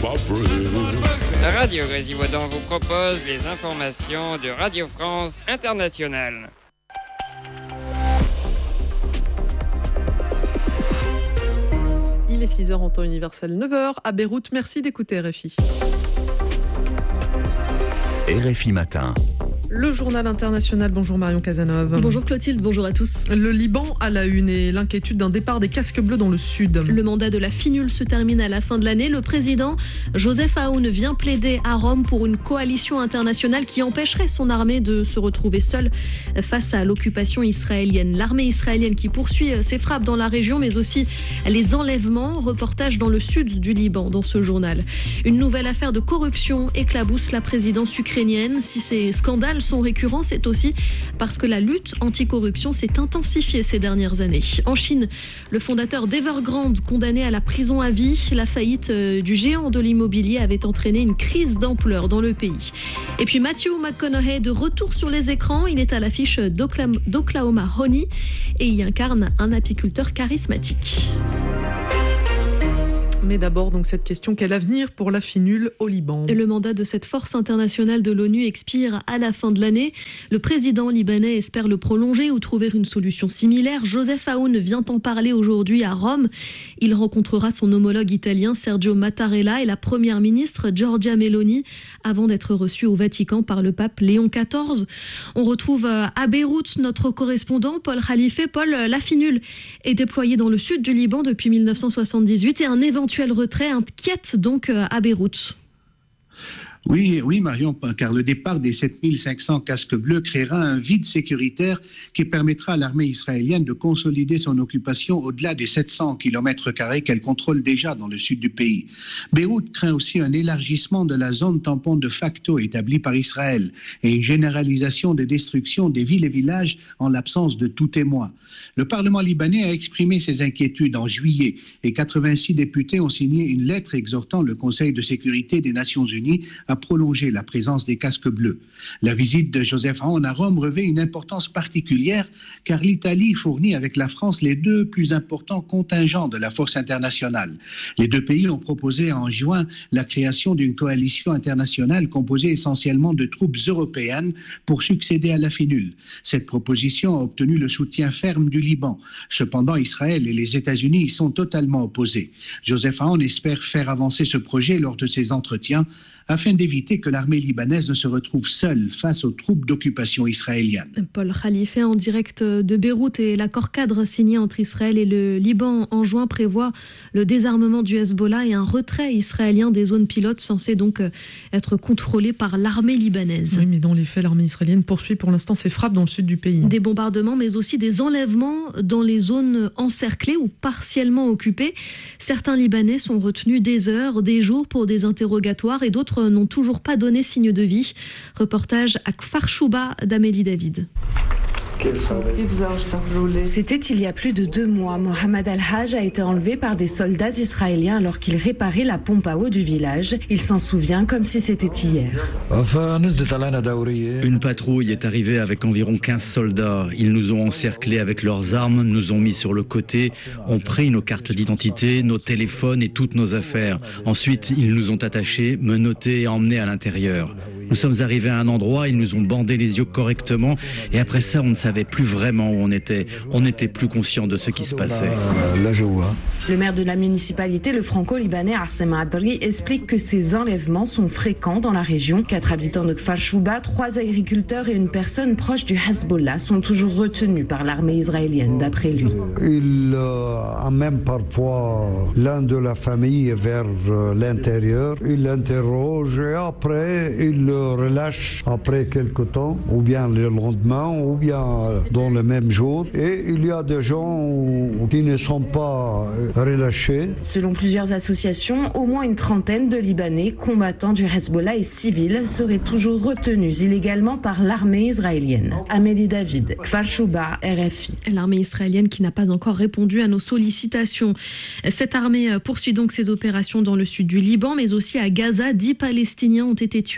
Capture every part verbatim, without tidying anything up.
Radio Grésivaudan vous propose les informations de Radio France Internationale. Il est six heures en temps universel, neuf heures à Beyrouth. Merci d'écouter R F I. R F I Matin. Le journal international, bonjour Marion Cazeneuve. Bonjour Clotilde, bonjour à tous. Le Liban à la une et l'inquiétude d'un départ des casques bleus dans le sud. Le mandat de la FINUL se termine à la fin de l'année. Le président Joseph Aoun vient plaider à Rome pour une coalition internationale qui empêcherait son armée de se retrouver seule face à l'occupation israélienne. L'armée israélienne qui poursuit ses frappes dans la région, mais aussi les enlèvements. Reportage dans le sud du Liban dans ce journal. Une nouvelle affaire de corruption éclabousse la présidence ukrainienne. Si ces scandales sont récurrents, c'est aussi parce que la lutte anticorruption s'est intensifiée ces dernières années. En Chine, le fondateur d'Evergrande condamné à la prison à vie, la faillite du géant de l'immobilier avait entraîné une crise d'ampleur dans le pays. Et puis Matthew McConaughey de retour sur les écrans, il est à l'affiche d'Oklahoma Honey et y incarne un apiculteur charismatique. Mais d'abord, donc, cette question, quel avenir pour la FINUL au Liban ? Le mandat de cette force internationale de l'ONU expire à la fin de l'année. Le président libanais espère le prolonger ou trouver une solution similaire. Joseph Aoun vient en parler aujourd'hui à Rome. Il rencontrera son homologue italien Sergio Mattarella et la première ministre Giorgia Meloni avant d'être reçu au Vatican par le pape Léon quatorze. On retrouve à Beyrouth notre correspondant Paul Khalife. Paul, la FINUL est déployée dans le sud du Liban depuis mille neuf cent soixante-dix-huit et un éventuel retrait inquiète donc à Beyrouth. Oui, oui Marion, car le départ des sept mille cinq cents casques bleus créera un vide sécuritaire qui permettra à l'armée israélienne de consolider son occupation au-delà des sept cents kilomètres carrés qu'elle contrôle déjà dans le sud du pays. Beyrouth craint aussi un élargissement de la zone tampon de facto établie par Israël et une généralisation de destruction des villes et villages en l'absence de tout témoin. Le Parlement libanais a exprimé ses inquiétudes en juillet et quatre-vingt-six députés ont signé une lettre exhortant le Conseil de sécurité des Nations Unies à prolonger la présence des casques bleus. La visite de Joseph Aoun à Rome revêt une importance particulière car l'Italie fournit avec la France les deux plus importants contingents de la force internationale. Les deux pays ont proposé en juin la création d'une coalition internationale composée essentiellement de troupes européennes pour succéder à la FINUL. Cette proposition a obtenu le soutien ferme du Liban. Cependant, Israël et les États-Unis y sont totalement opposés. Joseph Aoun espère faire avancer ce projet lors de ses entretiens afin d'éviter que l'armée libanaise ne se retrouve seule face aux troupes d'occupation israéliennes. Paul Khalife en direct de Beyrouth et l'accord cadre signé entre Israël et le Liban en juin prévoit le désarmement du Hezbollah et un retrait israélien des zones pilotes censées donc être contrôlées par l'armée libanaise. Oui, mais dans les faits, l'armée israélienne poursuit pour l'instant ses frappes dans le sud du pays. Des bombardements, mais aussi des enlèvements dans les zones encerclées ou partiellement occupées. Certains Libanais sont retenus des heures, des jours pour des interrogatoires et d'autres n'ont toujours pas donné signe de vie. Reportage à Kfar Shouba d'Amélie David. C'était il y a plus de deux mois. Mohamed Al-Haj a été enlevé par des soldats israéliens alors qu'il réparait la pompe à eau du village. Il s'en souvient comme si c'était hier. Une patrouille est arrivée avec environ quinze soldats. Ils nous ont encerclés avec leurs armes, nous ont mis sur le côté, ont pris nos cartes d'identité, nos téléphones et toutes nos affaires. Ensuite, ils nous ont attachés, menottés et emmenés à l'intérieur. Nous sommes arrivés à un endroit, ils nous ont bandé les yeux correctement et après ça, on ne savait plus vraiment où on était. On n'était plus conscient de ce qui se passait. Le maire de la municipalité, le franco-libanais Arsem Adri, explique que ces enlèvements sont fréquents dans la région. Quatre habitants de Kfar Shouba, trois agriculteurs et une personne proche du Hezbollah sont toujours retenus par l'armée israélienne, d'après lui. Il euh, amène parfois l'un de la famille vers euh, l'intérieur. Il l'interroge et après, il le relâche après quelque temps, ou bien le lendemain, ou bien dans le même jour. Et il y a des gens qui ne sont pas relâchés. Selon plusieurs associations, au moins une trentaine de Libanais, combattants du Hezbollah et civils, seraient toujours retenus illégalement par l'armée israélienne. Amélie David, Kfar Shouba, R F I. L'armée israélienne qui n'a pas encore répondu à nos sollicitations. Cette armée poursuit donc ses opérations dans le sud du Liban, mais aussi à Gaza. Dix Palestiniens ont été tués hier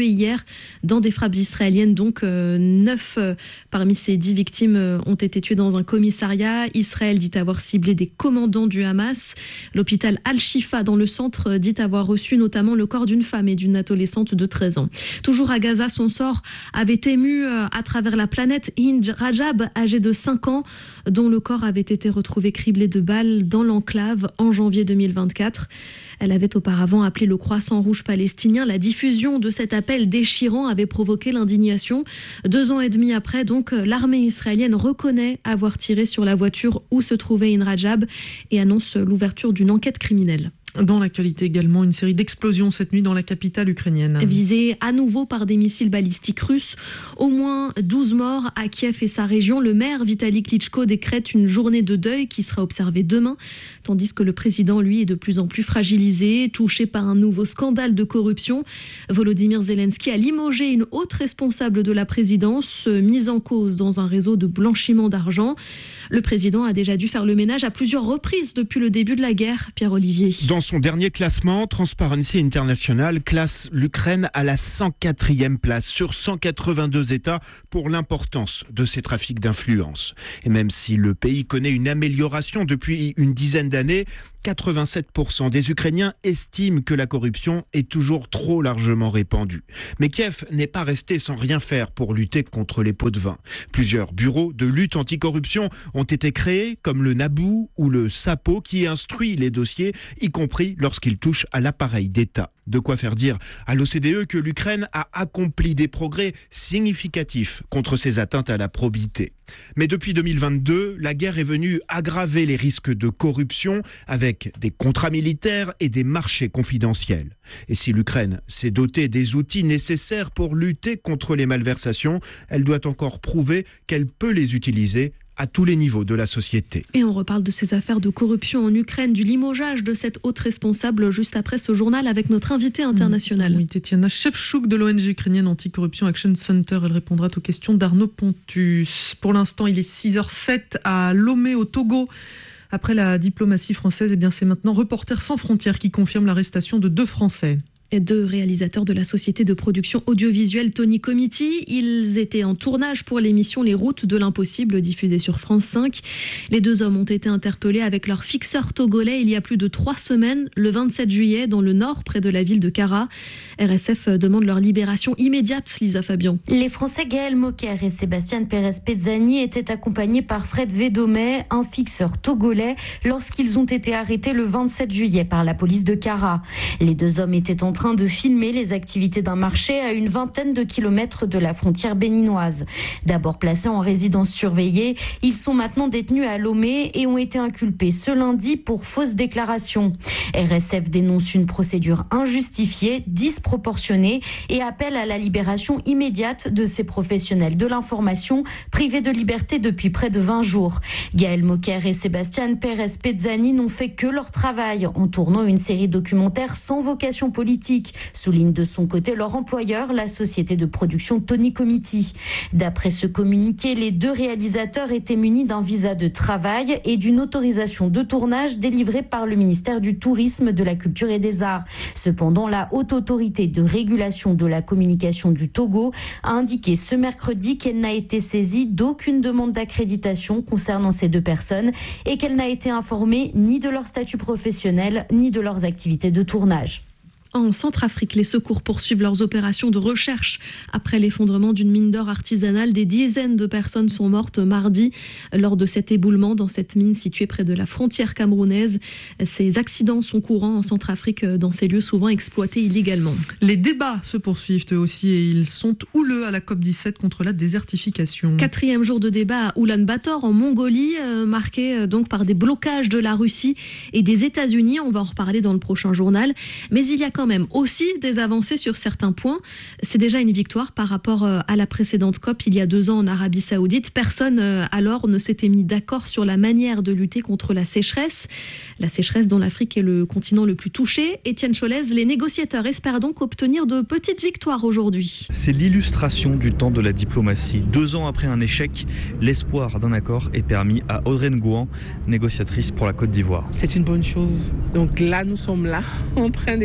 dans des frappes israéliennes. Donc euh, neuf euh, parmi ces dix victimes euh, ont été tuées dans un commissariat. Israël dit avoir ciblé des commandants du Hamas. L'hôpital Al-Shifa dans le centre euh, dit avoir reçu notamment le corps d'une femme et d'une adolescente de treize ans. Toujours à Gaza, son sort avait ému euh, à travers la planète. Hind Rajab, âgée de cinq ans, dont le corps avait été retrouvé criblé de balles dans l'enclave en janvier deux mille vingt-quatre. Elle avait auparavant appelé le Croissant Rouge palestinien. La diffusion de cet appel déchirant avait provoqué l'indignation. Deux ans et demi après, donc, l'armée israélienne reconnaît avoir tiré sur la voiture où se trouvait Hind Rajab et annonce l'ouverture d'une enquête criminelle. Dans l'actualité également, une série d'explosions cette nuit dans la capitale ukrainienne. Visée à nouveau par des missiles balistiques russes. Au moins douze morts à Kiev et sa région. Le maire Vitali Klitschko décrète une journée de deuil qui sera observée demain, tandis que le président, lui, est de plus en plus fragilisé, touché par un nouveau scandale de corruption. Volodymyr Zelensky a limogé une haute responsable de la présidence, mise en cause dans un réseau de blanchiment d'argent. Le président a déjà dû faire le ménage à plusieurs reprises depuis le début de la guerre. Pierre-Olivier. Dans son dernier classement, Transparency International classe l'Ukraine à la cent quatrième place sur cent quatre-vingt-deux États pour l'importance de ces trafics d'influence. Et même si le pays connaît une amélioration depuis une dizaine d'années, quatre-vingt-sept pour cent des Ukrainiens estiment que la corruption est toujours trop largement répandue. Mais Kiev n'est pas resté sans rien faire pour lutter contre les pots de vin. Plusieurs bureaux de lutte anticorruption ont été créés, comme le Naboo ou le SAPO, qui instruit les dossiers, y compris lorsqu'ils touchent à l'appareil d'État. De quoi faire dire à l'O C D E que l'Ukraine a accompli des progrès significatifs contre ces atteintes à la probité. Mais depuis deux mille vingt-deux, la guerre est venue aggraver les risques de corruption avec des contrats militaires et des marchés confidentiels. Et si l'Ukraine s'est dotée des outils nécessaires pour lutter contre les malversations, elle doit encore prouver qu'elle peut les utiliser à tous les niveaux de la société. Et on reparle de ces affaires de corruption en Ukraine, du limogeage de cette haute responsable juste après ce journal avec notre invité international. Oui, Tetiana Shevchuk de l'O N G ukrainienne Anti-Corruption Action Center. Elle répondra aux questions d'Arnaud Pontus. Pour l'instant, il est six heures zéro sept à Lomé au Togo. Après la diplomatie française, eh bien c'est maintenant Reporters sans frontières qui confirme l'arrestation de deux Français. Deux réalisateurs de la société de production audiovisuelle Tony Comity. Ils étaient en tournage pour l'émission Les Routes de l'Impossible diffusée sur France cinq. Les deux hommes ont été interpellés avec leur fixeur togolais il y a plus de trois semaines, le vingt-sept juillet, dans le nord, près de la ville de Kara. R S F demande leur libération immédiate, Lisa Fabian. Les Français Gaël Moker et Sébastien Pérez-Pezzani étaient accompagnés par Fred Védomé, un fixeur togolais, lorsqu'ils ont été arrêtés le vingt-sept juillet par la police de Kara. Les deux hommes étaient en train de filmer les activités d'un marché à une vingtaine de kilomètres de la frontière béninoise. D'abord placés en résidence surveillée, ils sont maintenant détenus à Lomé et ont été inculpés ce lundi pour fausse déclaration. R S F dénonce une procédure injustifiée, disproportionnée et appelle à la libération immédiate de ces professionnels de l'information privés de liberté depuis près de vingt jours. Gaël Moker et Sébastien Pérez-Pezzani n'ont fait que leur travail en tournant une série documentaire sans vocation politique, souligne de son côté leur employeur, la société de production Tony Comity. D'après ce communiqué, les deux réalisateurs étaient munis d'un visa de travail et d'une autorisation de tournage délivrée par le ministère du Tourisme, de la Culture et des Arts. Cependant, la Haute Autorité de régulation de la communication du Togo a indiqué ce mercredi qu'elle n'a été saisie d'aucune demande d'accréditation concernant ces deux personnes et qu'elle n'a été informée ni de leur statut professionnel ni de leurs activités de tournage. En Centrafrique, les secours poursuivent leurs opérations de recherche. Après l'effondrement d'une mine d'or artisanale, des dizaines de personnes sont mortes mardi lors de cet éboulement dans cette mine située près de la frontière camerounaise. Ces accidents sont courants en Centrafrique, dans ces lieux souvent exploités illégalement. Les débats se poursuivent eux aussi et ils sont houleux à la COP dix-sept contre la désertification. Quatrième jour de débat à Oulan-Bator en Mongolie, euh, marqué donc par des blocages de la Russie et des États-Unis. On va en reparler dans le prochain journal. Mais il y a quand même aussi des avancées sur certains points. C'est déjà une victoire par rapport à la précédente COP il y a deux ans en Arabie Saoudite. Personne alors ne s'était mis d'accord sur la manière de lutter contre la sécheresse. La sécheresse dont l'Afrique est le continent le plus touché. Étienne Cholez, les négociateurs espèrent donc obtenir de petites victoires aujourd'hui. C'est l'illustration du temps de la diplomatie. Deux ans après un échec, l'espoir d'un accord est permis à Audrey Ngouan, négociatrice pour la Côte d'Ivoire. C'est une bonne chose. Donc là, nous sommes là, en train d'essayer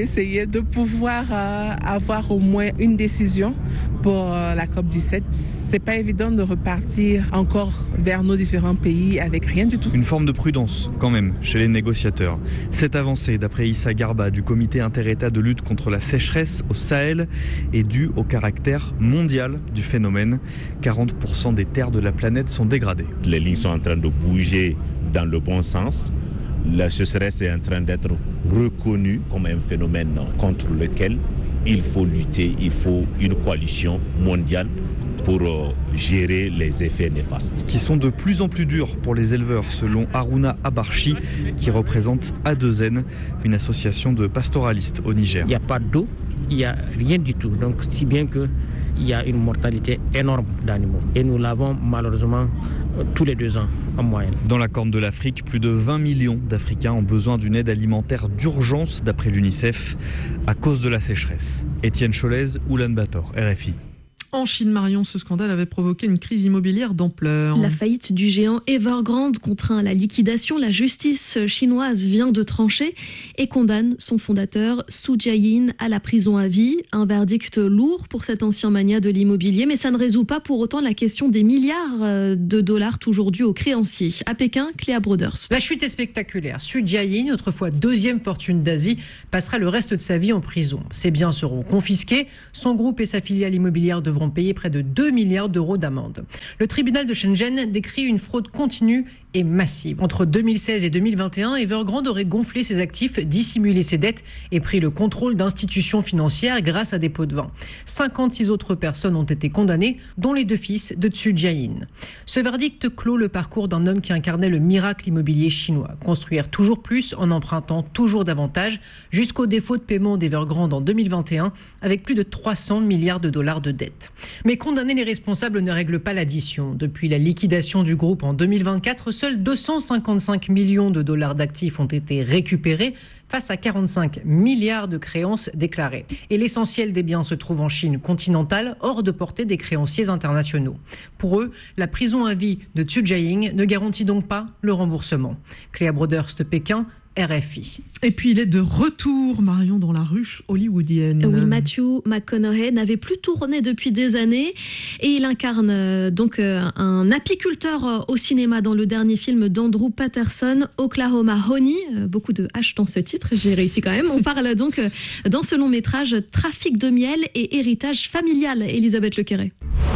de, de pouvoir euh, avoir au moins une décision pour euh, la COP dix-sept. C'est pas évident de repartir encore vers nos différents pays avec rien du tout. Une forme de prudence quand même chez les négociateurs. Cette avancée, d'après Issa Garba du comité inter-État de lutte contre la sécheresse au Sahel, est due au caractère mondial du phénomène. quarante pour cent des terres de la planète sont dégradées. Les lignes sont en train de bouger dans le bon sens. La sécheresse est en train d'être reconnue comme un phénomène contre lequel il faut lutter, il faut une coalition mondiale pour gérer les effets néfastes. Qui sont de plus en plus durs pour les éleveurs, selon Haruna Abarchi, qui représente A deux N, une association de pastoralistes au Niger. Il n'y a pas d'eau, il n'y a rien du tout. Donc si bien que il y a une mortalité énorme d'animaux. Et nous l'avons malheureusement euh, tous les deux ans en moyenne. Dans la Corne de l'Afrique, plus de vingt millions d'Africains ont besoin d'une aide alimentaire d'urgence, d'après l'UNICEF, à cause de la sécheresse. Étienne Cholez, Oulan-Bator, R F I. En Chine, Marion, ce scandale avait provoqué une crise immobilière d'ampleur. La faillite du géant Evergrande contraint à la liquidation. La justice chinoise vient de trancher et condamne son fondateur Su Jiayin à la prison à vie. Un verdict lourd pour cet ancien magnat de l'immobilier, mais ça ne résout pas pour autant la question des milliards de dollars toujours dus aux créanciers. À Pékin, Cléa Broders. La chute est spectaculaire. Su Jiayin, autrefois deuxième fortune d'Asie, passera le reste de sa vie en prison. Ses biens seront confisqués. Son groupe et sa filiale immobilière devront payer près de deux milliards d'euros d'amende. Le tribunal de Shenzhen décrit une fraude continue et massive. Entre deux mille seize et deux mille vingt et un, Evergrande aurait gonflé ses actifs, dissimulé ses dettes et pris le contrôle d'institutions financières grâce à des pots de vin. cinquante-six autres personnes ont été condamnées, dont les deux fils de Su Jiayin. Ce verdict clôt le parcours d'un homme qui incarnait le miracle immobilier chinois. Construire toujours plus en empruntant toujours davantage, jusqu'au défaut de paiement d'Evergrande en deux mille vingt et un, avec plus de trois cents milliards de dollars de dettes. Mais condamner les responsables ne règle pas l'addition. Depuis la liquidation du groupe en deux mille vingt-quatre, seuls deux cent cinquante-cinq millions de dollars d'actifs ont été récupérés face à quarante-cinq milliards de créances déclarées. Et l'essentiel des biens se trouve en Chine continentale, hors de portée des créanciers internationaux. Pour eux, la prison à vie de Su Jiayin ne garantit donc pas le remboursement. Cléa Broders de Pékin, R F I. Et puis il est de retour, Marion, dans la ruche hollywoodienne. Oui, Matthew McConaughey n'avait plus tourné depuis des années et il incarne euh, donc euh, un apiculteur euh, au cinéma dans le dernier film d'Andrew Patterson, Oklahoma Honey. Euh, beaucoup de H dans ce titre, j'ai réussi quand même. On parle donc euh, dans ce long métrage trafic de miel et héritage familial. Elisabeth Lequeret.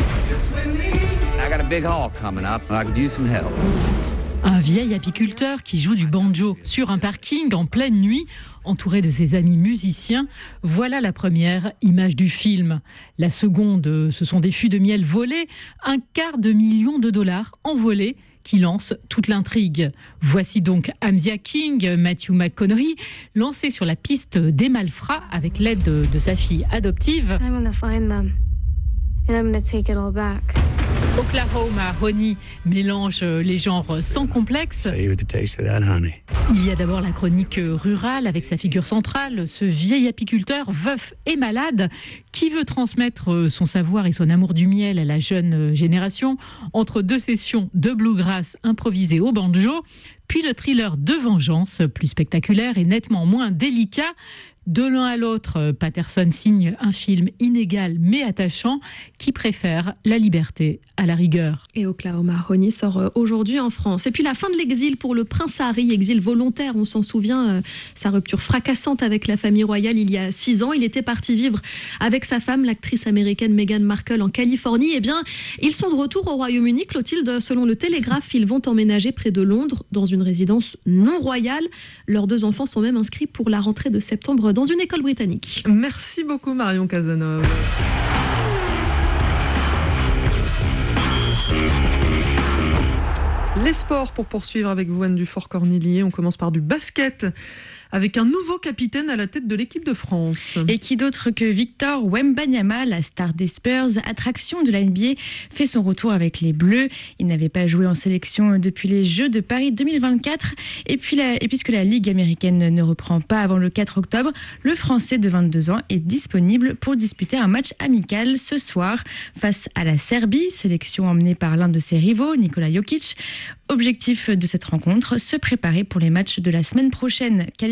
I got a big haul coming up, so I could use some help. Un vieil apiculteur qui joue du banjo sur un parking en pleine nuit, entouré de ses amis musiciens. Voilà la première image du film. La seconde, ce sont des fûts de miel volés, un quart de million de dollars envolés qui lance toute l'intrigue. Voici donc Amzia King, Matthew McConaughey, lancé sur la piste des malfrats avec l'aide de, de sa fille adoptive. I'm gonna find them and I'm gonna take it all back. Oklahoma Honey mélange les genres sans complexe. Il y a d'abord la chronique rurale avec sa figure centrale, ce vieil apiculteur veuf et malade qui veut transmettre son savoir et son amour du miel à la jeune génération entre deux sessions de bluegrass improvisées au banjo, puis le thriller de vengeance, plus spectaculaire et nettement moins délicat. De l'un à l'autre, Patterson signe un film inégal mais attachant qui préfère la liberté à la rigueur. Et Oklahoma Honey sort aujourd'hui en France. Et puis la fin de l'exil pour le prince Harry, exil volontaire, on s'en souvient, euh, sa rupture fracassante avec la famille royale il y a six ans. Il était parti vivre avec sa femme, l'actrice américaine Meghan Markle, en Californie. Eh bien, ils sont de retour au Royaume-Uni. Clotilde, selon le Télégraphe, ils vont emménager près de Londres, dans une résidence non royale. Leurs deux enfants sont même inscrits pour la rentrée de septembre dans une école britannique. Merci beaucoup Marion Cazeneuve. Les sports pour poursuivre avec vous, Anne Dufort-Cornillier. On commence par du basket avec un nouveau capitaine à la tête de l'équipe de France. Et qui d'autre que Victor Wembanyama, la star des Spurs, attraction de la N B A, fait son retour avec les Bleus. Il n'avait pas joué en sélection depuis les Jeux de Paris deux mille vingt-quatre. Et, puis la, et puisque la Ligue américaine ne reprend pas avant le quatre octobre, le Français de vingt-deux ans est disponible pour disputer un match amical ce soir face à la Serbie, sélection emmenée par l'un de ses rivaux, Nikola Jokic. Objectif de cette rencontre, se préparer pour les matchs de la semaine prochaine. Qualification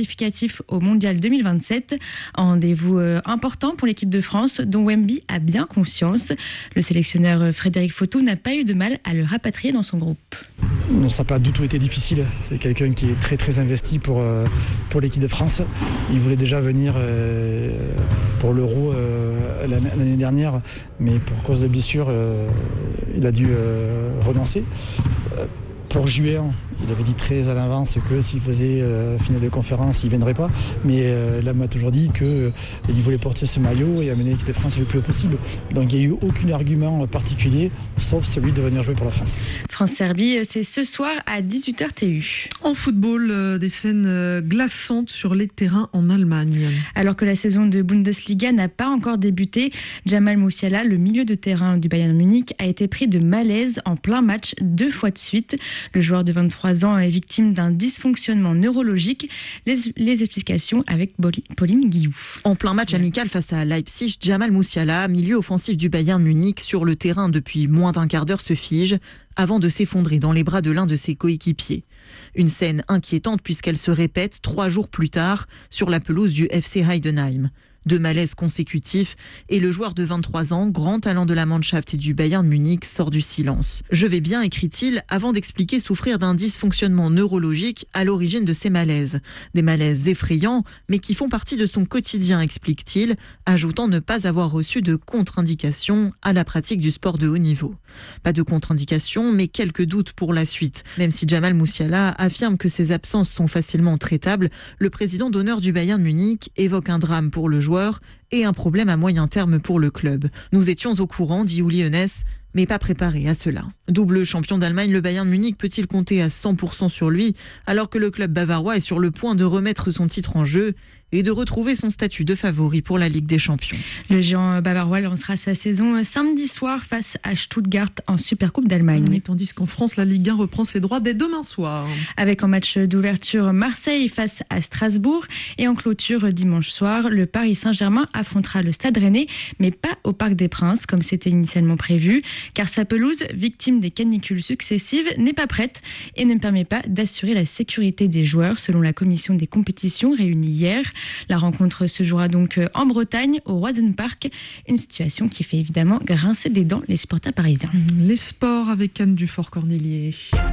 qualificatif au Mondial deux mille vingt-sept. Un rendez-vous important pour l'équipe de France, dont Wemby a bien conscience. Le sélectionneur Frédéric Fautou n'a pas eu de mal à le rapatrier dans son groupe. Non, ça n'a pas du tout été difficile. C'est quelqu'un qui est très très investi pour, euh, pour l'équipe de France. Il voulait déjà venir euh, pour l'Euro euh, l'année dernière, mais pour cause de blessure, euh, il a dû euh, renoncer. Euh, Pour juillet, il avait dit très à l'avance que s'il faisait euh, finale de conférence, il ne viendrait pas. Mais euh, là, il m'a toujours dit qu'il euh, voulait porter ce maillot et amener l'équipe de France le plus haut possible. Donc il n'y a eu aucun argument particulier, sauf celui de venir jouer pour la France. France-Serbie, c'est ce soir à dix-huit heures T U. En football, euh, des scènes euh, glaçantes sur les terrains en Allemagne. Alors que la saison de Bundesliga n'a pas encore débuté, Jamal Musiala, le milieu de terrain du Bayern Munich, a été pris de malaise en plein match deux fois de suite. Le joueur de vingt-trois ans est victime d'un dysfonctionnement neurologique. Les, les explications avec Pauline Guillou. En plein match amical face à Leipzig, Jamal Musiala, milieu offensif du Bayern Munich, sur le terrain depuis moins d'un quart d'heure, se fige avant de s'effondrer dans les bras de l'un de ses coéquipiers. Une scène inquiétante puisqu'elle se répète trois jours plus tard sur la pelouse du F C Heidenheim. Deux malaises consécutifs et le joueur de vingt-trois ans, grand talent de la Mannschaft et du Bayern Munich, sort du silence. « Je vais bien », écrit-il, avant d'expliquer souffrir d'un dysfonctionnement neurologique à l'origine de ces malaises. Des malaises effrayants, mais qui font partie de son quotidien, explique-t-il, ajoutant ne pas avoir reçu de contre-indication à la pratique du sport de haut niveau. Pas de contre-indication, mais quelques doutes pour la suite. Même si Jamal Musiala affirme que ses absences sont facilement traitables, le président d'honneur du Bayern Munich évoque un drame pour le joueur et un problème à moyen terme pour le club. Nous étions au courant, dit Uli Hoeneß, mais pas préparé à cela. Double champion d'Allemagne, le Bayern Munich peut-il compter à cent pour cent sur lui alors que le club bavarois est sur le point de remettre son titre en jeu et de retrouver son statut de favori pour la Ligue des Champions. Le géant bavarois lancera sa saison samedi soir face à Stuttgart en Supercoupe d'Allemagne. Et tandis qu'en France, la Ligue un reprend ses droits dès demain soir. Avec en match d'ouverture Marseille face à Strasbourg et en clôture dimanche soir, le Paris Saint-Germain affrontera le Stade Rennais, mais pas au Parc des Princes comme c'était initialement prévu, car sa pelouse, victime des canicules successives, n'est pas prête et ne permet pas d'assurer la sécurité des joueurs selon la commission des compétitions réunie hier. La rencontre se jouera donc en Bretagne, au Roisen Park, une situation qui fait évidemment grincer des dents les supporters parisiens. Les sports avec Anne Dufort-Cornelier.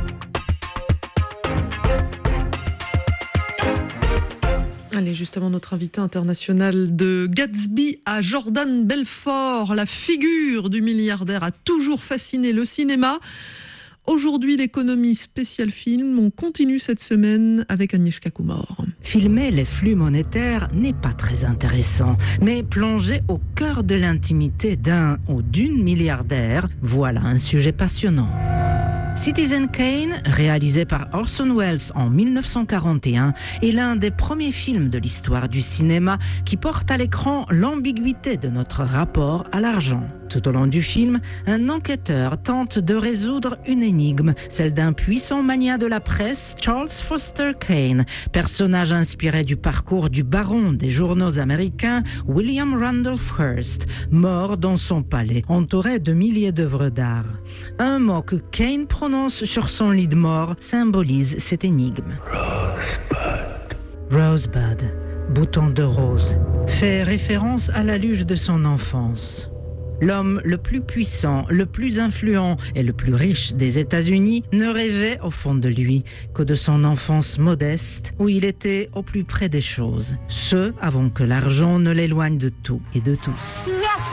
Allez, justement, notre invité international de Gatsby à Jordan Belfort, la figure du milliardaire, a toujours fasciné le cinéma. Aujourd'hui, l'économie spéciale film, on continue cette semaine avec Agnieszka Kumor. Filmer les flux monétaires n'est pas très intéressant, mais plonger au cœur de l'intimité d'un ou d'une milliardaire, voilà un sujet passionnant. Citizen Kane, réalisé par Orson Welles en mille neuf cent quarante et un, est l'un des premiers films de l'histoire du cinéma qui porte à l'écran l'ambiguïté de notre rapport à l'argent. Tout au long du film, un enquêteur tente de résoudre une énigme, celle d'un puissant magnat de la presse, Charles Foster Kane, personnage inspiré du parcours du baron des journaux américains, William Randolph Hearst, mort dans son palais, entouré de milliers d'œuvres d'art. Un mot que Kane prononce sur son lit de mort symbolise cette énigme. Rosebud. Rosebud, bouton de rose, fait référence à la luge de son enfance. L'homme le plus puissant, le plus influent et le plus riche des États-Unis ne rêvait au fond de lui que de son enfance modeste où il était au plus près des choses, ce avant que l'argent ne l'éloigne de tout et de tous.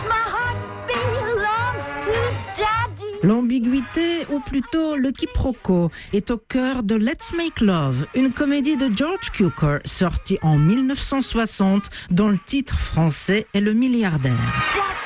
L'ambiguïté, ou plutôt le quiproquo, est au cœur de Let's Make Love, une comédie de George Cukor sortie en mille neuf cent soixante dont le titre français est Le Milliardaire.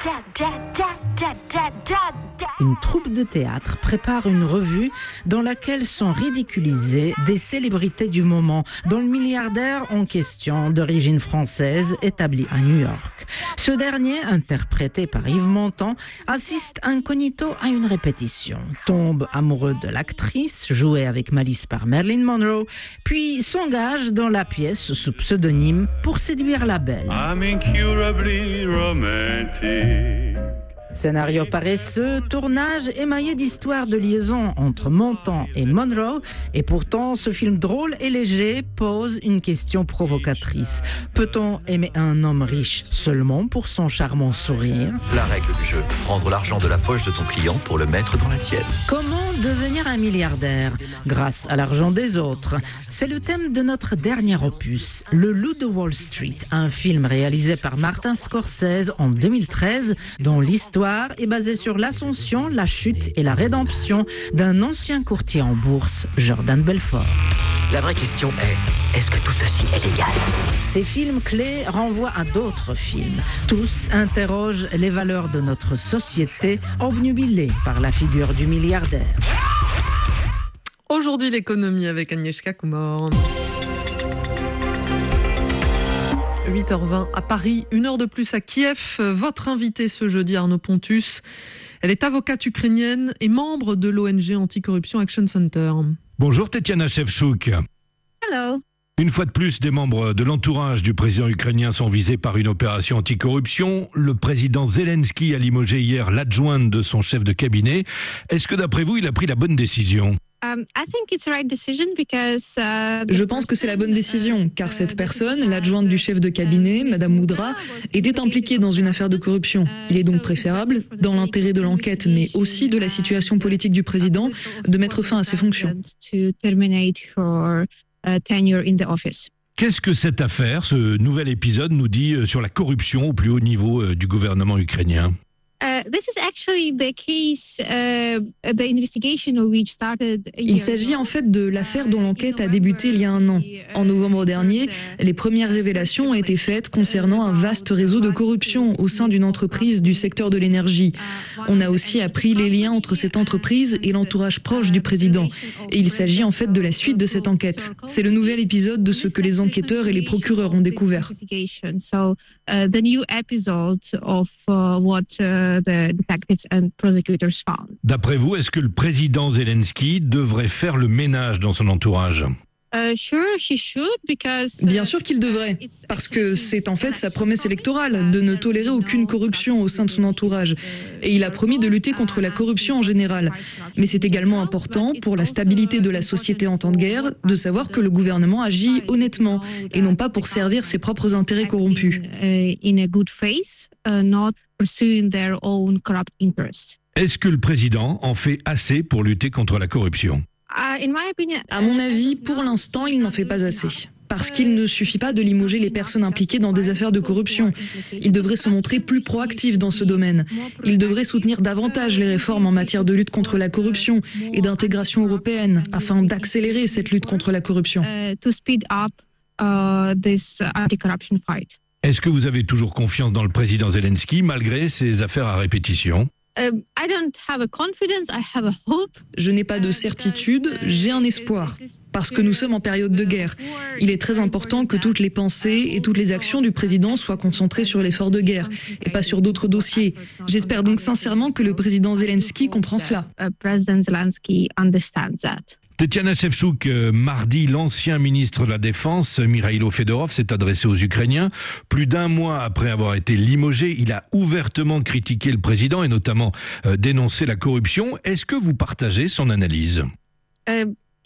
Une troupe de théâtre prépare une revue dans laquelle sont ridiculisées des célébrités du moment, dont le milliardaire en question, d'origine française, établi à New York. Ce dernier, interprété par Yves Montand, assiste incognito à une répétition, tombe amoureux de l'actrice, jouée avec malice par Marilyn Monroe, puis s'engage dans la pièce sous pseudonyme pour séduire la belle. I'm incurably romantic. Scénario paresseux, tournage émaillé d'histoires de liaison entre Montan et Monroe. Et pourtant, ce film drôle et léger pose une question provocatrice. Peut-on aimer un homme riche seulement pour son charmant sourire ? La règle du jeu, prendre l'argent de la poche de ton client pour le mettre dans la tienne. Comment devenir un milliardaire grâce à l'argent des autres ? C'est le thème de notre dernier opus, Le Loup de Wall Street, un film réalisé par Martin Scorsese en deux mille treize, dont l'histoire est basée sur l'ascension, la chute et la rédemption d'un ancien courtier en bourse, Jordan Belfort. La vraie question est, est-ce que tout ceci est légal ? Ces films clés renvoient à d'autres films. Tous interrogent les valeurs de notre société, obnubilées par la figure du milliardaire. Aujourd'hui, l'économie avec Agnieszka Kumor. huit heures vingt à Paris, une heure de plus à Kiev. Votre invitée ce jeudi, Arnaud Pontus. Elle est avocate ukrainienne et membre de l'O N G Anticorruption Action Center. Bonjour Tetiana Shevchuk. Hello. Une fois de plus, des membres de l'entourage du président ukrainien sont visés par une opération anticorruption. Le président Zelensky a limogé hier l'adjointe de son chef de cabinet. Est-ce que d'après vous, il a pris la bonne décision ? Je pense que c'est la bonne décision, car cette personne, l'adjointe du chef de cabinet, Madame Moudra, était impliquée dans une affaire de corruption. Il est donc préférable, dans l'intérêt de l'enquête, mais aussi de la situation politique du président, de mettre fin à ses fonctions. Qu'est-ce que cette affaire, ce nouvel épisode, nous dit sur la corruption au plus haut niveau du gouvernement ukrainien ? Il s'agit en fait de l'affaire dont l'enquête a débuté il y a un an. En novembre dernier, les premières révélations ont été faites concernant un vaste réseau de corruption au sein d'une entreprise du secteur de l'énergie. On a aussi appris les liens entre cette entreprise et l'entourage proche du président. Et il s'agit en fait de la suite de cette enquête. C'est le nouvel épisode de ce que les enquêteurs et les procureurs ont découvert. D'après vous, est-ce que le président Zelensky devrait faire le ménage dans son entourage ? Bien sûr qu'il devrait, parce que c'est en fait sa promesse électorale de ne tolérer aucune corruption au sein de son entourage. Et il a promis de lutter contre la corruption en général. Mais c'est également important pour la stabilité de la société en temps de guerre de savoir que le gouvernement agit honnêtement et non pas pour servir ses propres intérêts corrompus. Est-ce que le président en fait assez pour lutter contre la corruption ? À mon avis, pour l'instant, il n'en fait pas assez. Parce qu'il ne suffit pas de limoger les personnes impliquées dans des affaires de corruption. Il devrait se montrer plus proactif dans ce domaine. Il devrait soutenir davantage les réformes en matière de lutte contre la corruption et d'intégration européenne afin d'accélérer cette lutte contre la corruption. Est-ce que vous avez toujours confiance dans le président Zelensky malgré ces affaires à répétition ? Je n'ai pas de certitude, j'ai un espoir. Parce que nous sommes en période de guerre. Il est très important que toutes les pensées et toutes les actions du président soient concentrées sur l'effort de guerre et pas sur d'autres dossiers. J'espère donc sincèrement que le président Zelensky comprend cela. Tetiana Shevchuk, mardi, l'ancien ministre de la Défense, Mikhailo Fedorov, s'est adressé aux Ukrainiens. Plus d'un mois après avoir été limogé, il a ouvertement critiqué le président et notamment euh, dénoncé la corruption. Est-ce que vous partagez son analyse ? euh...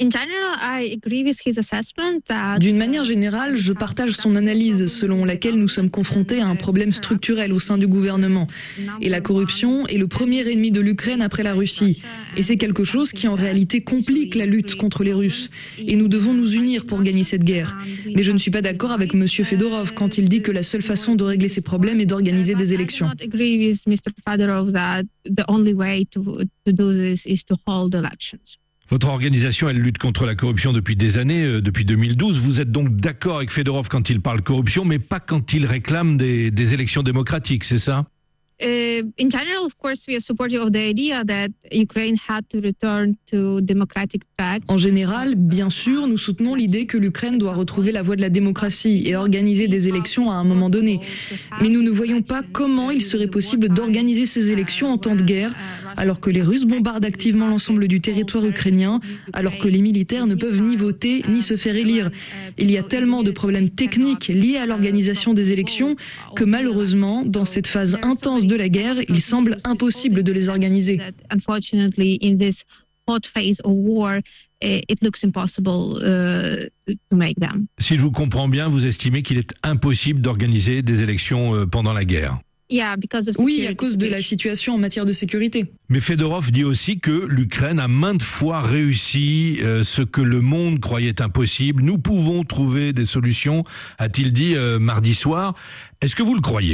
D'une manière générale, je partage son analyse selon laquelle nous sommes confrontés à un problème structurel au sein du gouvernement. Et la corruption est le premier ennemi de l'Ukraine après la Russie. Et c'est quelque chose qui en réalité complique la lutte contre les Russes. Et nous devons nous unir pour gagner cette guerre. Mais je ne suis pas d'accord avec M. Fedorov quand il dit que la seule façon de régler ces problèmes est d'organiser des élections. Votre organisation, elle lutte contre la corruption depuis des années, euh, depuis deux mille douze. Vous êtes donc d'accord avec Fedorov quand il parle corruption, mais pas quand il réclame des, des élections démocratiques, c'est ça ? Uh, in general, of course, we are supportive of the idea that Ukraine had to return to democratic track. En général, bien sûr, nous soutenons l'idée que l'Ukraine doit retrouver la voie de la démocratie et organiser des élections à un moment donné. Mais nous ne voyons pas comment il serait possible d'organiser ces élections en temps de guerre, alors que les Russes bombardent activement l'ensemble du territoire ukrainien, alors que les militaires ne peuvent ni voter ni se faire élire. Il y a tellement de problèmes techniques liés à l'organisation des élections que malheureusement, dans cette phase intense de la guerre, il semble impossible de les organiser. Si je vous comprends bien, vous estimez qu'il est impossible d'organiser des élections pendant la guerre. Oui, à cause de la situation en matière de sécurité. Mais Fedorov dit aussi que l'Ukraine a maintes fois réussi euh, ce que le monde croyait impossible. Nous pouvons trouver des solutions, a-t-il dit euh, mardi soir. Est-ce que vous le croyez ?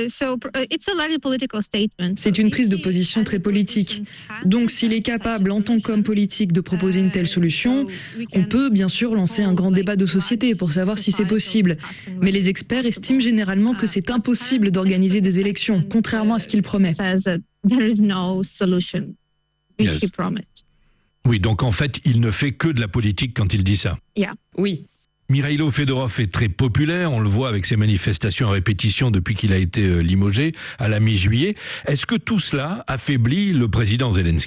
C'est une prise de position très politique. Donc s'il est capable, en tant qu'homme politique, de proposer une telle solution, on peut bien sûr lancer un grand débat de société pour savoir si c'est possible. Mais les experts estiment généralement que c'est impossible d'organiser des élections, contrairement à ce qu'il promet. Yes. Oui, donc en fait, il ne fait que de la politique quand il dit ça. Oui. Mikhailo Fedorov est très populaire, on le voit avec ses manifestations à répétition depuis qu'il a été limogé à la mi-juillet. Est-ce que tout cela affaiblit le président Zelensky ?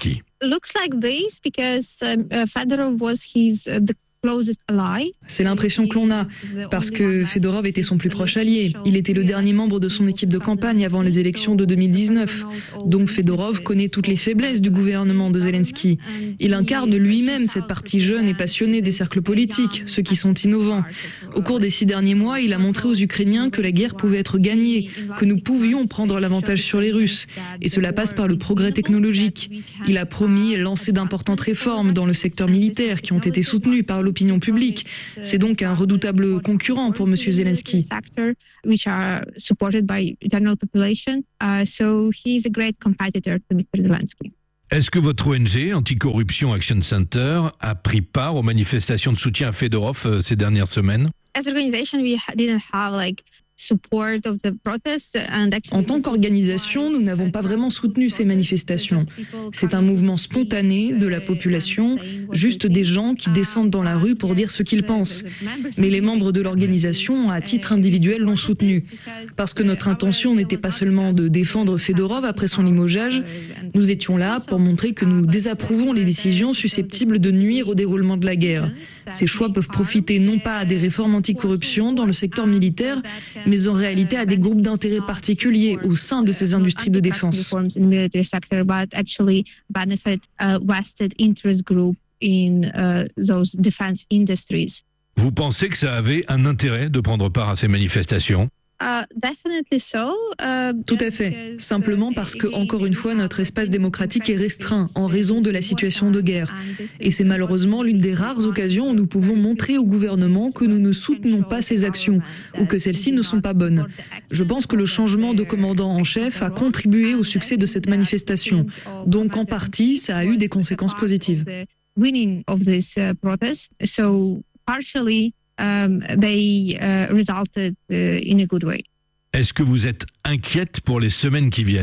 C'est l'impression que l'on a, parce que Fedorov était son plus proche allié. Il était le dernier membre de son équipe de campagne avant les élections de deux mille dix-neuf. Donc Fedorov connaît toutes les faiblesses du gouvernement de Zelensky. Il incarne lui-même cette partie jeune et passionnée des cercles politiques, ceux qui sont innovants. Au cours des six derniers mois, il a montré aux Ukrainiens que la guerre pouvait être gagnée, que nous pouvions prendre l'avantage sur les Russes. Et cela passe par le progrès technologique. Il a promis et lancé d'importantes réformes dans le secteur militaire qui ont été soutenues par l'opinion publique. C'est donc un redoutable concurrent pour M. Zelensky. Est-ce que votre O N G, Anticorruption Action Center, a pris part aux manifestations de soutien à Fedorov ces dernières semaines ? En tant qu'organisation, nous n'avons pas vraiment soutenu ces manifestations. C'est un mouvement spontané de la population, juste des gens qui descendent dans la rue pour dire ce qu'ils pensent. Mais les membres de l'organisation, à titre individuel, l'ont soutenu. Parce que notre intention n'était pas seulement de défendre Fedorov après son limogeage, nous étions là pour montrer que nous désapprouvons les décisions susceptibles de nuire au déroulement de la guerre. Ces choix peuvent profiter non pas à des réformes anticorruption dans le secteur militaire, mais en réalité à des groupes d'intérêt particuliers au sein de ces industries de défense. Vous pensez que ça avait un intérêt de prendre part à ces manifestations ? Tout à fait. Simplement parce que, encore une fois, notre espace démocratique est restreint en raison de la situation de guerre. Et c'est malheureusement l'une des rares occasions où nous pouvons montrer au gouvernement que nous ne soutenons pas ces actions ou que celles-ci ne sont pas bonnes. Je pense que le changement de commandant en chef a contribué au succès de cette manifestation. Donc, en partie, ça a eu des conséquences positives. Um, they, uh, resulted, uh, in a good way. Est-ce que vous êtes inquiète pour les semaines qui viennent ?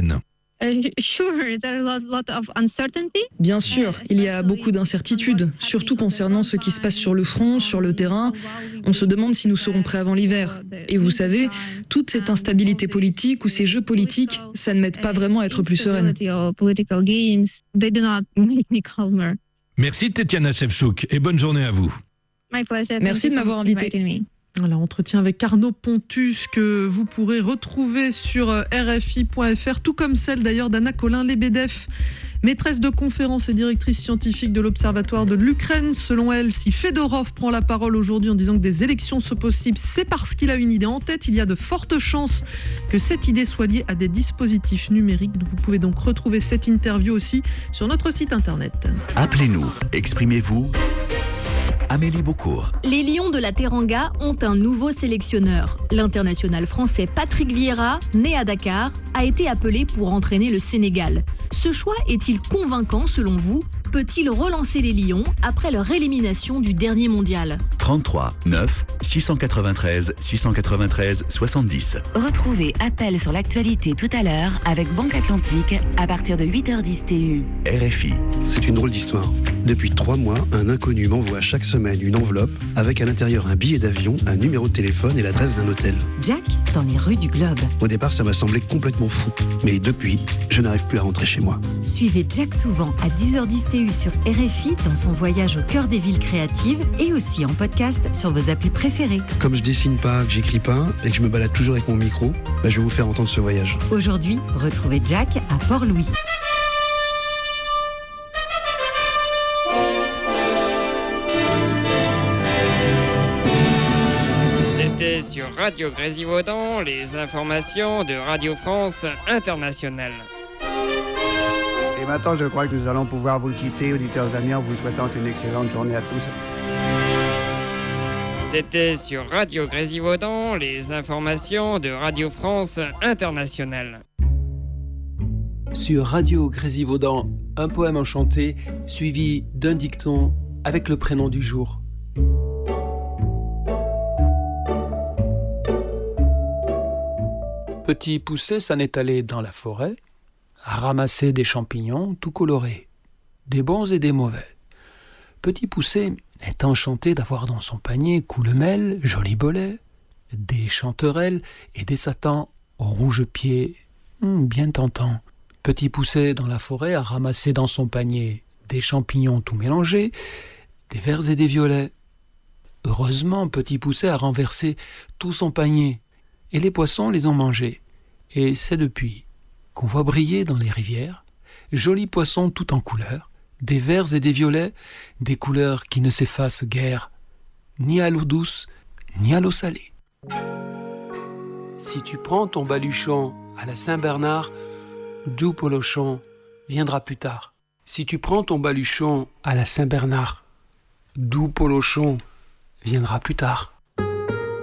Bien sûr, il y a beaucoup d'incertitudes, surtout concernant ce qui se passe sur le front, sur le terrain. On se demande si nous serons prêts avant l'hiver. Et vous savez, toute cette instabilité politique ou ces jeux politiques, ça ne m'aide pas vraiment à être plus sereine. Merci Tetiana Shevchuk et bonne journée à vous. Merci de m'avoir invité. Voilà, entretien avec Arnaud Pontus que vous pourrez retrouver sur R F I point F R, tout comme celle d'ailleurs d'Anna Colin-Lebedev, maîtresse de conférence et directrice scientifique de l'Observatoire de l'Ukraine. Selon elle, si Fedorov prend la parole aujourd'hui en disant que des élections sont possibles, c'est parce qu'il a une idée en tête. Il y a de fortes chances que cette idée soit liée à des dispositifs numériques. Vous pouvez donc retrouver cette interview aussi sur notre site internet. Appelez-nous, exprimez-vous. Amélie Beaucourt. Les Lions de la Teranga ont un nouveau sélectionneur. L'international français Patrick Vieira, né à Dakar, a été appelé pour entraîner le Sénégal. Ce choix est-il convaincant selon vous ? Peut-il relancer les Lions après leur élimination du dernier mondial ? trente-trois neuf six cent quatre-vingt-treize six cent quatre-vingt-treize soixante-dix. Retrouvez Appel sur l'actualité tout à l'heure avec Banque Atlantique à partir de huit heures dix T U. R F I. C'est une drôle d'histoire. Depuis trois mois, un inconnu m'envoie chaque semaine une enveloppe avec à l'intérieur un billet d'avion, un numéro de téléphone et l'adresse d'un hôtel. Jack, dans les rues du Globe. Au départ, ça m'a semblé complètement fou. Mais depuis, je n'arrive plus à rentrer chez moi. Suivez Jack souvent à dix heures dix T U sur R F I dans son voyage au cœur des villes créatives et aussi en podcast sur vos applis préférées. Comme je dessine pas, que j'écris pas et que je me balade toujours avec mon micro, bah je vais vous faire entendre ce voyage. Aujourd'hui, retrouvez Jack à Port-Louis. C'était sur Radio Grésivaudan, les informations de Radio France Internationale. Et maintenant, je crois que nous allons pouvoir vous quitter, auditeurs amis, en vous souhaitant une excellente journée à tous. C'était sur Radio Grésivaudan, les informations de Radio France Internationale. Sur Radio Grésivaudan, un poème enchanté suivi d'un dicton avec le prénom du jour. Petit Poucet s'en est allé dans la forêt, à ramasser des champignons tout colorés, des bons et des mauvais. Petit Poucet est enchanté d'avoir dans son panier coulemel, joli bolet, des chanterelles et des satans aux rouges pieds, hum, bien tentants. Petit Poucet dans la forêt a ramassé dans son panier des champignons tout mélangés, des verts et des violets. Heureusement, Petit Poucet a renversé tout son panier et les poissons les ont mangés. Et c'est depuis qu'on voit briller dans les rivières jolis poissons tout en couleurs, des verts et des violets, des couleurs qui ne s'effacent guère, ni à l'eau douce, ni à l'eau salée. Si tu prends ton baluchon à la Saint-Bernard, doux polochon viendra plus tard. Si tu prends ton baluchon à la Saint-Bernard, doux polochon viendra plus tard.